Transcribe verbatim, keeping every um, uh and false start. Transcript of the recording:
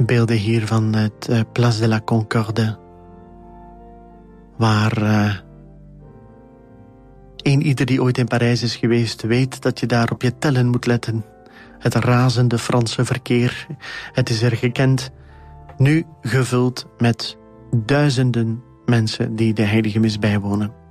beelden hier van het uh, Place de la Concorde, waar uh, een ieder die ooit in Parijs is geweest weet dat je daar op je tellen moet letten. Het razende Franse verkeer, het is er gekend, nu gevuld met duizenden mensen die de heilige mis bijwonen.